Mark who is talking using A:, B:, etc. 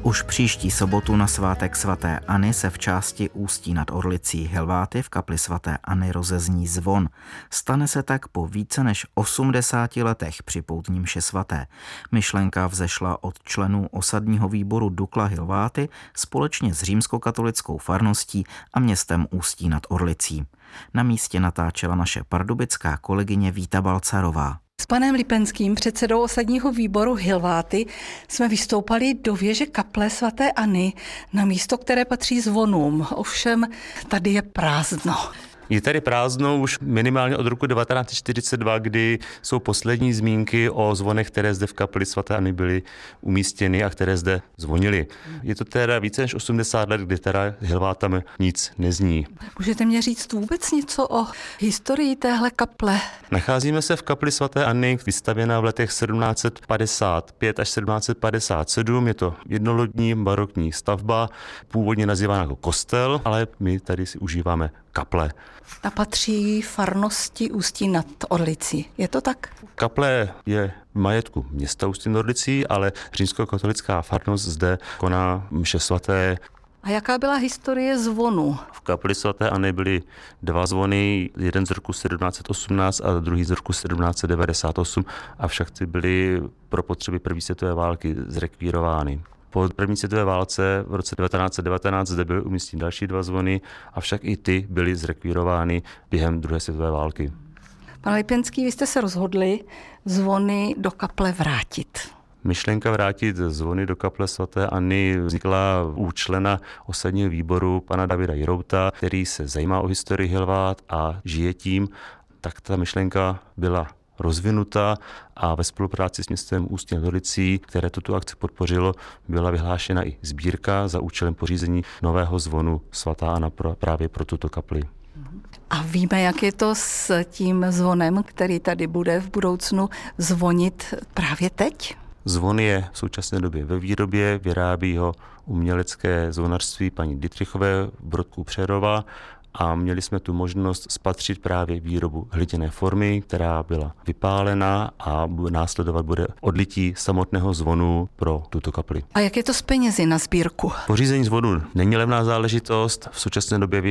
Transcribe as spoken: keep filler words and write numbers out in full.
A: Už příští sobotu na svátek svaté Anny se v části Ústí nad Orlicí Hilváty v kapli svaté Anny rozezní zvon. Stane se tak po více než osmdesáti letech při poutní mši svaté. Myšlenka vzešla od členů osadního výboru Dukla Hilváty společně s římskokatolickou farností a městem Ústí nad Orlicí. Na místě natáčela naše pardubická kolegyně Víta Balcarová.
B: S panem Lipenským, předsedou osadního výboru Hilváty, jsme vystoupali do věže kaple svaté Anny na místo, které patří zvonům. Ovšem tady je prázdno.
C: Je tady prázdno už minimálně od roku devatenáct set čtyřicet dva, kdy jsou poslední zmínky o zvonech, které zde v kapli svaté Anny byly umístěny a které zde zvonily. Je to teda více než osmdesát let, kdy teda Hilvátami nic nezní.
B: Můžete mě říct vůbec něco o historii téhle kaple?
C: Nacházíme se v kapli svaté Anny, vystavěná v letech sedmnáct set padesát pět až sedmnáct set padesát sedm. Je to jednolodní barokní stavba, původně nazývána jako kostel, ale my tady si užíváme kaple.
B: A patří farnosti Ústí nad Orlicí. Je to tak?
C: Kaple je v majetku města Ústí nad Orlicí, ale římskokatolická farnost zde koná mše svaté.
B: A jaká byla historie zvonu?
C: V kapli svaté Anny byly dva zvony, jeden z roku sedmnáct set osmnáct a druhý z roku sedmnáct set devadesát osm, avšak ty byly pro potřeby první světové války zrekvírovány. Po první světové válce v roce devatenáct set devatenáct zde byly umístěny další dva zvony, avšak i ty byly zrekvírovány během druhé světové války.
B: Pane Lipenský, vy jste se rozhodli zvony do kaple vrátit.
C: Myšlenka vrátit zvony do kaple svaté Anny vznikla u člena osadního výboru pana Davida Jirouta, který se zajímá o historii Hilvát a žije tím, tak ta myšlenka byla rozvinuta a ve spolupráci s městem Ústí nad Orlicí, které tuto akci podpořilo, byla vyhlášena i sbírka za účelem pořízení nového zvonu svatá Anna právě pro tuto kapli.
B: A víme, jak je to s tím zvonem, který tady bude v budoucnu zvonit právě teď?
C: Zvon je v současné době ve výrobě, vyrábí ho umělecké zvonařství paní Dittrichové v Brodku Přerova a měli jsme tu možnost spatřit právě výrobu hliněné formy, která byla vypálena a následovat bude odlití samotného zvonu pro tuto kapli.
B: A jak je to s penězi na sbírku?
C: Pořízení zvonu není levná záležitost, v současné době